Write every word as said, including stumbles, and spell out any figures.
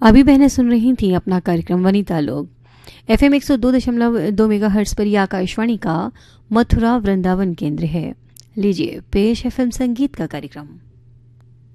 अभी बहनें सुन रही थी अपना कार्यक्रम वनिता लोग एफ एम एक सौ दो दशमलव दो मेगा हर्ट्स पर। यह आकाशवाणी का मथुरा वृंदावन केंद्र है। लीजिए पेश है फिल्म संगीत का कार्यक्रम।